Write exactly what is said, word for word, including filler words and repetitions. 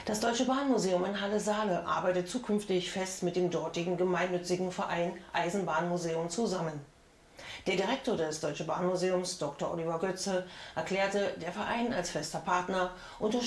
Das Deutsche Bahnmuseum in Halle-Saale arbeitet zukünftig fest mit dem dortigen gemeinnützigen Verein Eisenbahnmuseum zusammen. Der Direktor des Deutschen Bahnmuseums, Doktor Oliver Götze, erklärte, der Verein als fester Partner unterstützt